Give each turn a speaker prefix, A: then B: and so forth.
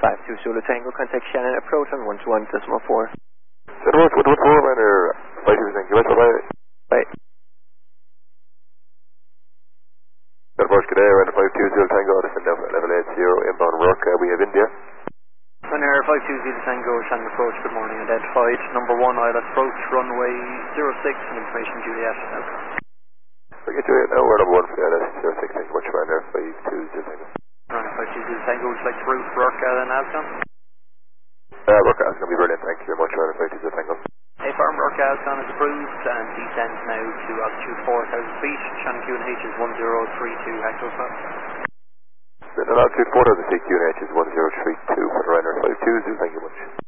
A: 52 Zulu Tango, contact Shannon approach on 121.4.
B: Center 1, 114, runner 52 Tango,
A: Bye.
B: Approach good day, runner 52 Zulu Tango, descend level 80, inbound work, we have India.
C: Runner 52 Zulu Tango, Shannon approach, good morning, identified, number 1 islet approach, runway 06, and information Juliet.
B: Okay, Juliet, now we're number 1 for LS 06, thank you much, runner 52 Zulu Tango.
C: Runner 52 Zulu Tango, would you like to route for Urquhart and Aston?
B: Urquhart is going to be brilliant, thank you very much, runner 52 Zulu Tango.
C: Farm Urquhart is approved and descends now to altitude 4,000 feet. Shannon QNH is 1032 hectospace.
B: Then altitude 4,000 feet, QNH is 1032 for the runner 52 Zulu, thank you much.